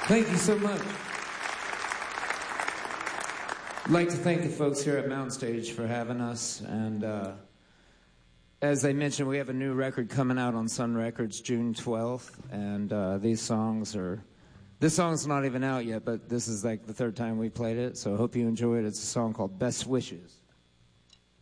Thank you so much. I'd like to thank the folks here at Mountain Stage for having us. And as they mentioned, we have a new record coming out on Sun Records June 12th. And this song's not even out yet, but this is like the third time we played it. So I hope you enjoy it. It's a song called Best Wishes.